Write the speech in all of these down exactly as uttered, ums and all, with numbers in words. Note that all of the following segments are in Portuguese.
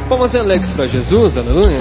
Palmas e alegres para Jesus, aleluia.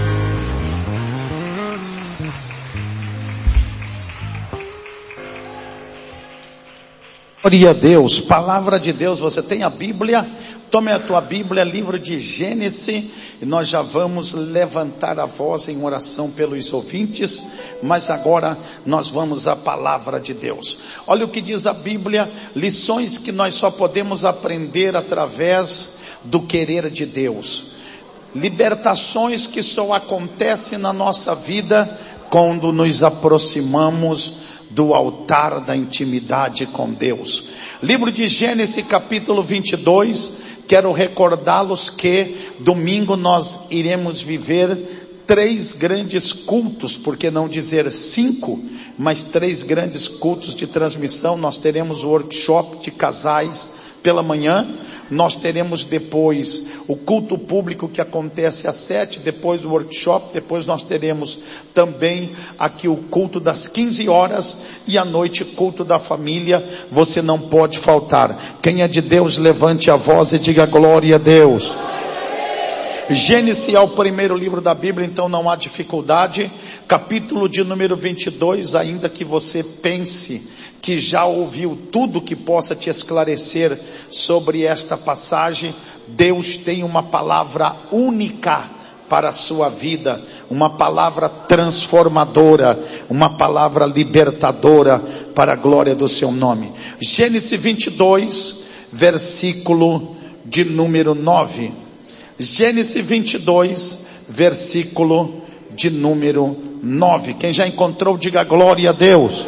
Glória a Deus, palavra de Deus. Você tem a Bíblia? Tome a tua Bíblia, livro de Gênesis, e nós já vamos levantar a voz em oração pelos ouvintes, mas agora nós vamos à palavra de Deus. Olha o que diz a Bíblia, lições que nós só podemos aprender através do querer de Deus. Libertações que só acontecem na nossa vida quando nos aproximamos do altar da intimidade com Deus. Livro de Gênesis, capítulo vinte e dois. Quero recordá-los que domingo nós iremos viver três grandes cultos, por que não dizer cinco, mas três grandes cultos de transmissão. Nós teremos o workshop de casais pela manhã. Nós teremos depois o culto público que acontece às sete, depois o workshop, depois nós teremos também aqui o culto das quinze horas e à noite culto da família. Você não pode faltar. Quem é de Deus, levante a voz e diga glória a Deus. Gênesis é o primeiro livro da Bíblia, então não há dificuldade. Capítulo de número vinte e dois, ainda que você pense que já ouviu tudo que possa te esclarecer sobre esta passagem, Deus tem uma palavra única para a sua vida, uma palavra transformadora, uma palavra libertadora para a glória do seu nome. Gênesis vinte e dois, versículo de número nove. Gênesis vinte e dois, versículo de número nove. Quem já encontrou, diga glória a Deus.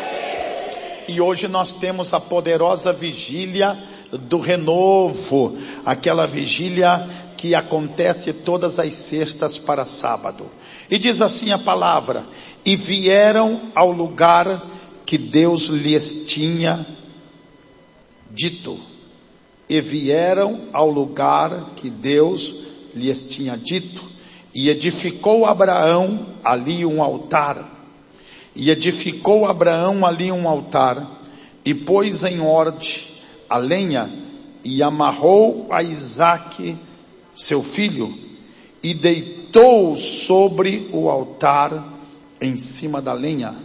E hoje nós temos a poderosa vigília do renovo, aquela vigília que acontece todas as sextas para sábado. E diz assim a palavra: e vieram ao lugar que Deus lhes tinha dito. E vieram ao lugar que Deus lhes tinha dito. E edificou Abraão ali um altar. E edificou Abraão ali um altar, e pôs em ordem a lenha, e amarrou a Isaque, seu filho, e deitou sobre o altar em cima da lenha.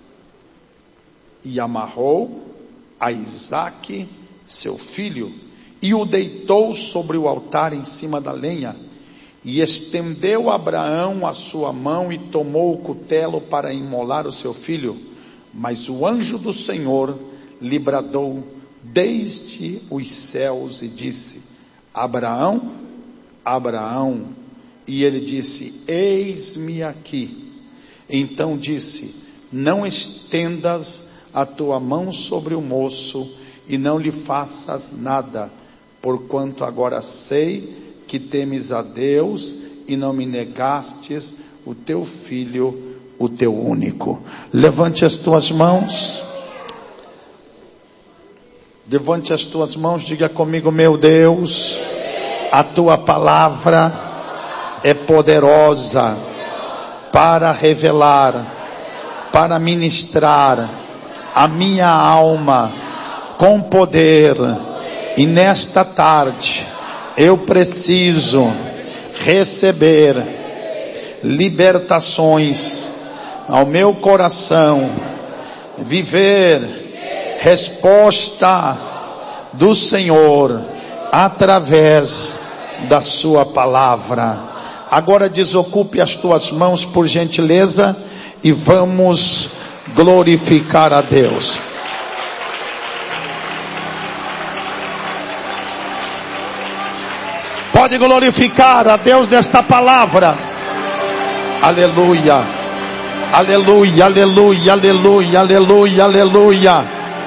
E amarrou a Isaque, seu filho, e o deitou sobre o altar em cima da lenha. E estendeu Abraão a sua mão e tomou o cutelo para imolar o seu filho. Mas o anjo do Senhor lhe bradou desde os céus e disse: Abraão, Abraão. E ele disse: eis-me aqui. Então disse: não estendas a tua mão sobre o moço e não lhe faças nada, porquanto agora sei que temes a Deus e não me negastes o teu filho, o teu único. Levante as tuas mãos. Levante as tuas mãos, diga comigo: meu Deus, a tua palavra é poderosa para revelar, para ministrar a minha alma com poder. E nesta tarde eu preciso receber libertações ao meu coração, viver resposta do Senhor através da sua palavra. Agora desocupe as tuas mãos, por gentileza, e vamos glorificar a Deus. Pode glorificar a Deus desta palavra. Aleluia, aleluia, aleluia, aleluia, aleluia, aleluia.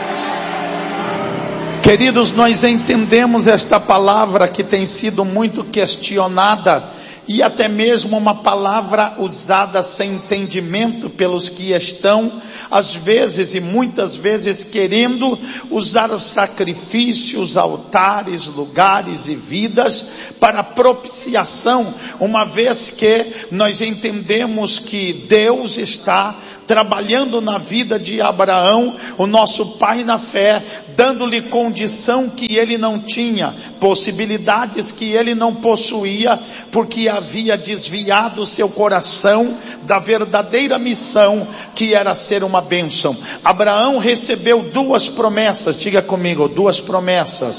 Queridos, nós entendemos esta palavra que tem sido muito questionada e até mesmo uma palavra usada sem entendimento pelos que estão, às vezes e muitas vezes, querendo usar sacrifícios, altares, lugares e vidas para propiciação, uma vez que nós entendemos que Deus está trabalhando na vida de Abraão, o nosso pai na fé, dando-lhe condição que ele não tinha, possibilidades que ele não possuía, porque havia desviado seu coração da verdadeira missão, que era ser uma bênção. Abraão recebeu duas promessas, diga comigo, duas promessas.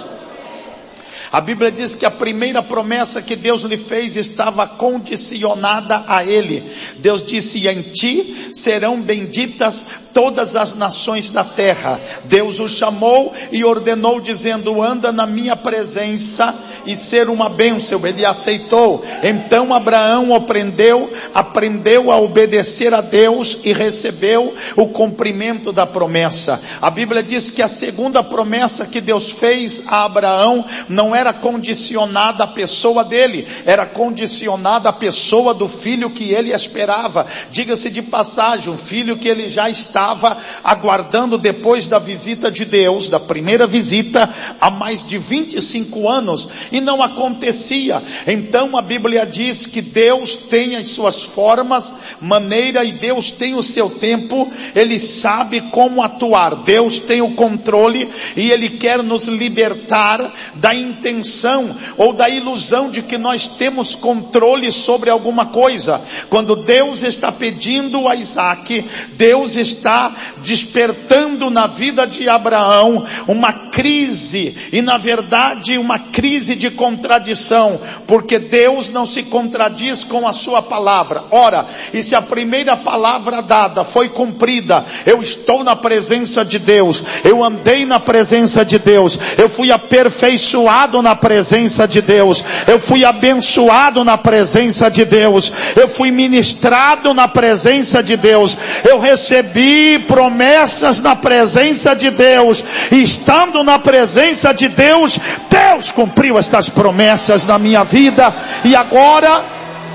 A Bíblia diz que a primeira promessa que Deus lhe fez estava condicionada a ele. Deus disse: e em ti serão benditas todas as nações da terra. Deus o chamou e ordenou dizendo: anda na minha presença e ser uma bênção. Ele aceitou. Então Abraão aprendeu, aprendeu a obedecer a Deus e recebeu o cumprimento da promessa. A Bíblia diz que a segunda promessa que Deus fez a Abraão não era condicionada à pessoa dele, era condicionada à pessoa do filho que ele esperava. Diga-se de passagem, um filho que ele já estava aguardando depois da visita de Deus, da primeira visita, há mais de vinte e cinco anos, e não acontecia. Então a Bíblia diz que Deus tem as suas formas, maneira, e Deus tem o seu tempo. Ele sabe como atuar. Deus tem o controle e Ele quer nos libertar da intenção ou da ilusão de que nós temos controle sobre alguma coisa. Quando Deus está pedindo a Isaac, Deus está despertando na vida de Abraão uma crise, e na verdade uma crise de contradição, porque Deus não se contradiz com a sua palavra. Ora, e se a primeira palavra dada foi cumprida, eu estou na presença de Deus, eu andei na presença de Deus, eu fui aperfeiçoado na presença de Deus, eu fui abençoado na presença de Deus, eu fui ministrado na presença de Deus, eu recebi promessas na presença de Deus, e estando na presença de Deus, Deus cumpriu estas promessas na minha vida. E agora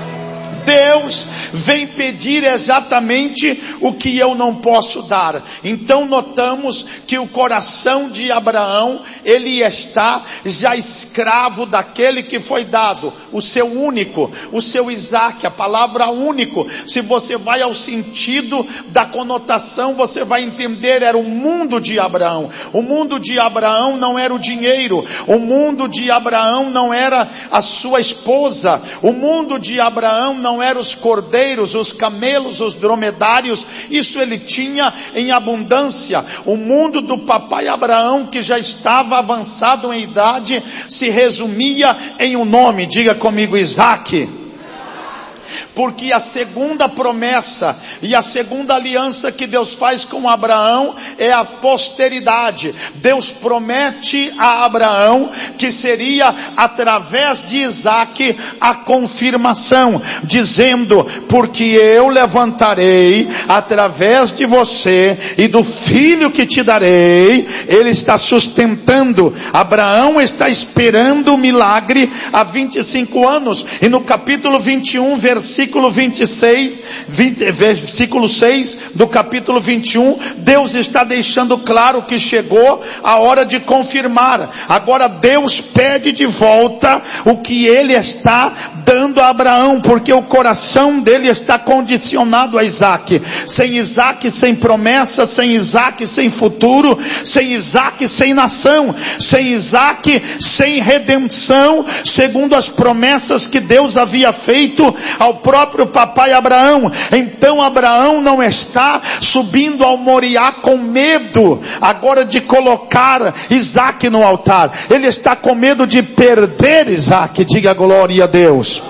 Deus vem pedir exatamente o que eu não posso dar. Então notamos que o coração de Abraão, ele está já escravo daquele que foi dado, o seu único, o seu Isaac. A palavra único, se você vai ao sentido da conotação, você vai entender, era o mundo de Abraão. O mundo de Abraão não era o dinheiro, o mundo de Abraão não era a sua esposa, o mundo de Abraão não não eram os cordeiros, os camelos, os dromedários. Isso ele tinha em abundância. O mundo do papai Abraão, que já estava avançado em idade, se resumia em um nome. Diga comigo: Isaac. Porque a segunda promessa e a segunda aliança que Deus faz com Abraão é a posteridade. Deus promete a Abraão que seria através de Isaac a confirmação, dizendo: porque eu levantarei através de você e do filho que te darei. Ele está sustentando. Abraão está esperando o milagre há vinte e cinco anos, e no capítulo vinte e um, versículo vinte e seis, vinte, versículo seis do capítulo vinte e um, Deus está deixando claro que chegou a hora de confirmar. Agora Deus pede de volta o que ele está dando a Abraão, porque o coração dele está condicionado a Isaac. Sem Isaac, sem promessa, sem Isaac, sem futuro, sem Isaac, sem nação, sem Isaac, sem redenção, segundo as promessas que Deus havia feito ao próprio papai Abraão. Então Abraão não está subindo ao Moriá com medo agora de colocar Isaac no altar. Ele está com medo de perder Isaac. Diga glória a Deus.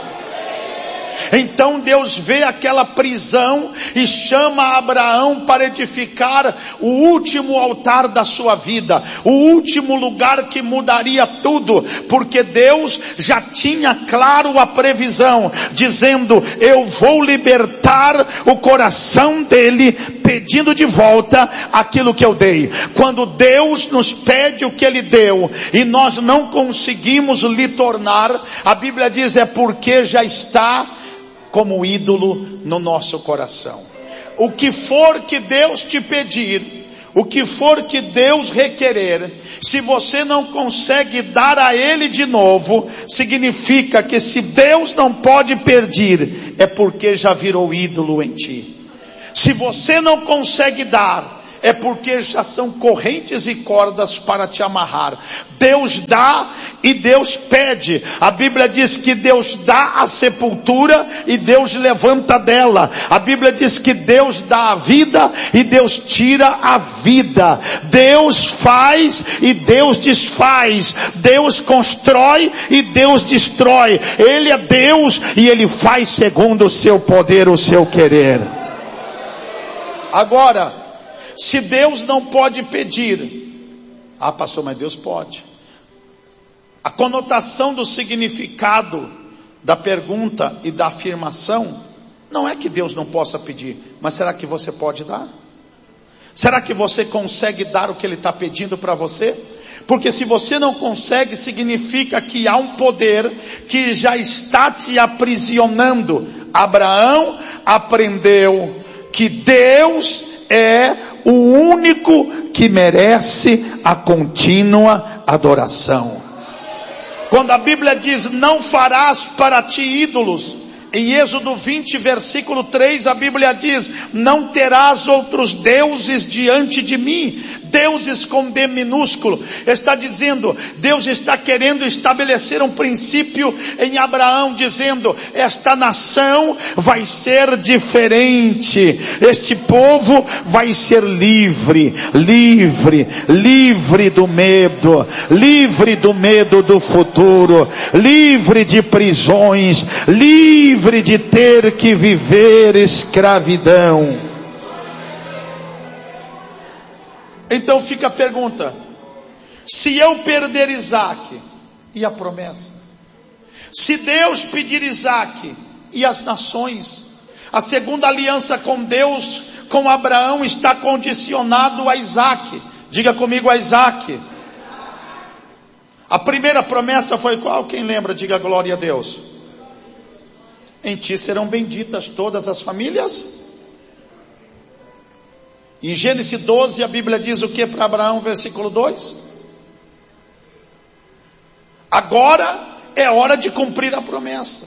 Então Deus vê aquela prisão e chama Abraão para edificar o último altar da sua vida, o último lugar que mudaria tudo, porque Deus já tinha claro a previsão, dizendo: eu vou libertar o coração dele, pedindo de volta aquilo que eu dei. Quando Deus nos pede o que ele deu e nós não conseguimos lhe tornar, a Bíblia diz: é porque já está como ídolo no nosso coração. O que for que Deus te pedir, o que for que Deus requerer, se você não consegue dar a Ele de novo, significa que se Deus não pode pedir, é porque já virou ídolo em ti. Se você não consegue dar, é porque já são correntes e cordas para te amarrar. Deus dá e Deus pede. A Bíblia diz que Deus dá a sepultura e Deus levanta dela. A Bíblia diz que Deus dá a vida e Deus tira a vida. Deus faz e Deus desfaz. Deus constrói e Deus destrói. Ele é Deus e Ele faz segundo o seu poder, o seu querer. Agora, se Deus não pode pedir, ah pastor, mas Deus pode. A conotação do significado da pergunta e da afirmação não é que Deus não possa pedir, mas será que você pode dar? Será que você consegue dar o que Ele está pedindo para você? Porque se você não consegue, significa que há um poder que já está te aprisionando. Abraão aprendeu que Deus é o único que merece a contínua adoração. Quando a Bíblia diz, não farás para ti ídolos, em Êxodo vinte, versículo três, a Bíblia diz, não terás outros deuses diante de mim. Deuses com D minúsculo. Está dizendo, Deus está querendo estabelecer um princípio em Abraão, dizendo, esta nação vai ser diferente. Este povo vai ser livre, livre, livre do medo, livre do medo do futuro, livre de prisões, livre livre de ter que viver escravidão. Então fica a pergunta, se eu perder Isaac, e a promessa? Se Deus pedir Isaac, e as nações? A segunda aliança com Deus, com Abraão, está condicionado a Isaac. Diga comigo, a Isaac. A primeira promessa foi qual? Quem lembra? Diga glória a Deus. Em ti serão benditas todas as famílias. Em Gênesis doze, a Bíblia diz o que para Abraão, versículo dois? Agora é hora de cumprir a promessa.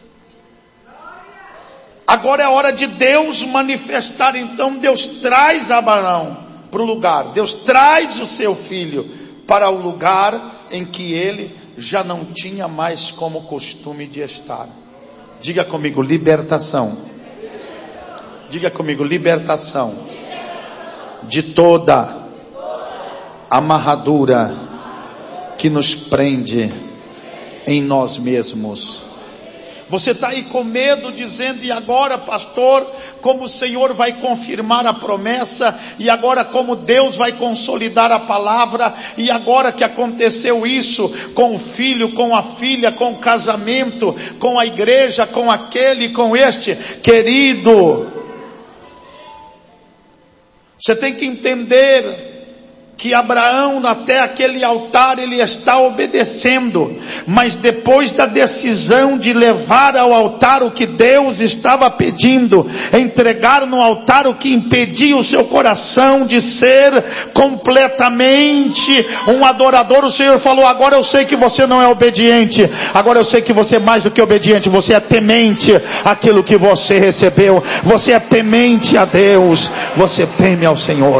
Agora é hora de Deus manifestar. Então Deus traz Abraão para o lugar. Deus traz o seu filho para o lugar em que ele já não tinha mais como costume de estar. Diga comigo, libertação. Diga comigo, libertação de toda amarradura que nos prende em nós mesmos. Você está aí com medo, dizendo, e agora pastor, como o Senhor vai confirmar a promessa, e agora como Deus vai consolidar a palavra, e agora que aconteceu isso, com o filho, com a filha, com o casamento, com a igreja, com aquele, com este, querido, você tem que entender que Abraão, até aquele altar, ele está obedecendo, mas depois da decisão de levar ao altar o que Deus estava pedindo, entregar no altar o que impedia o seu coração de ser completamente um adorador, o Senhor falou, agora eu sei que você não é obediente, agora eu sei que você é mais do que obediente, você é temente àquilo que você recebeu, você é temente a Deus, você teme ao Senhor.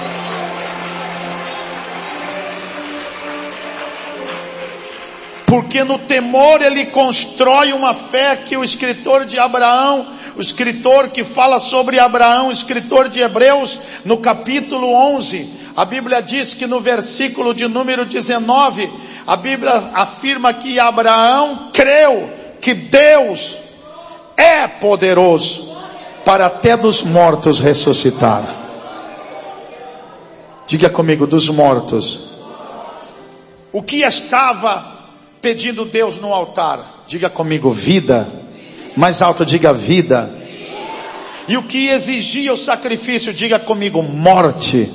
Porque no temor ele constrói uma fé que o escritor de Abraão, o escritor que fala sobre Abraão, o escritor de Hebreus, no capítulo onze, a Bíblia diz que no versículo de número dezenove, a Bíblia afirma que Abraão creu que Deus é poderoso para até dos mortos ressuscitar. Diga comigo, dos mortos. O que estava pedindo Deus no altar? Diga comigo, vida. Mais alto, diga vida. E o que exigia o sacrifício? Diga comigo, morte.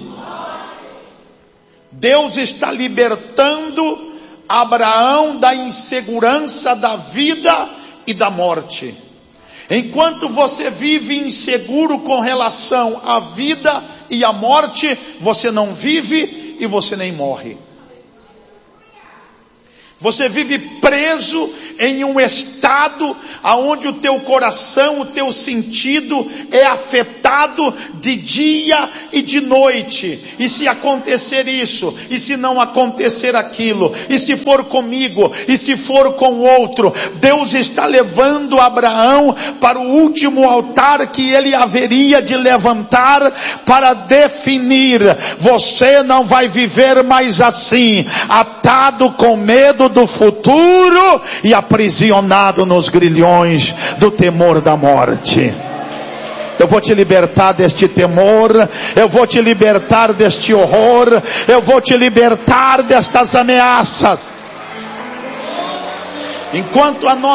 Deus está libertando Abraão da insegurança da vida e da morte. Enquanto você vive inseguro com relação à vida e à morte, você não vive e você nem morre. Você vive preso em um estado aonde o teu coração, o teu sentido é afetado de dia e de noite. E se acontecer isso, e se não acontecer aquilo, e se for comigo, e se for com outro, Deus está levando Abraão para o último altar que ele haveria de levantar para definir: você não vai viver mais assim, atado com medo do futuro e aprisionado nos grilhões do temor da morte. Eu vou te libertar deste temor, eu vou te libertar deste horror, eu vou te libertar destas ameaças. Enquanto a nossa